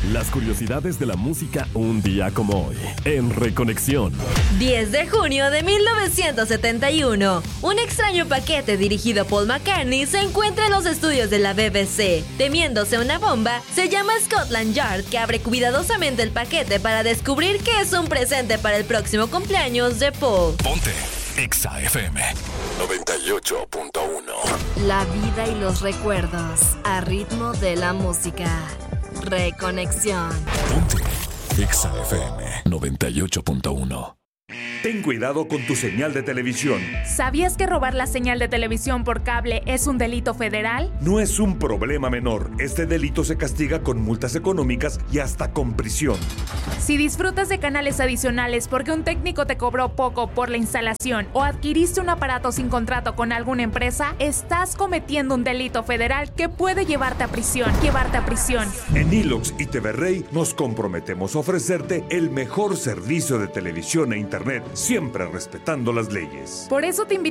Las curiosidades de la música un día como hoy, en Reconexión. 10 de junio de 1971. Un extraño paquete dirigido a Paul McCartney se encuentra en los estudios de la BBC. Temiéndose una bomba, se llama Scotland Yard, que abre cuidadosamente el paquete para descubrir que es un presente para el próximo cumpleaños de Paul. Ponte Exa FM 98.1. La vida y los recuerdos a ritmo de la música. Reconexión. Ponte Exa FM 98.1. Ten cuidado con tu señal de televisión. ¿Sabías que robar la señal de televisión por cable es un delito federal? No es un problema menor. Este delito se castiga con multas económicas y hasta con prisión. Si disfrutas de canales adicionales porque un técnico te cobró poco por la instalación o adquiriste un aparato sin contrato con alguna empresa, estás cometiendo un delito federal que puede llevarte a prisión. En Ilox y TV Rey nos comprometemos a ofrecerte el mejor servicio de televisión e internet, siempre respetando las leyes. Por eso te invitamos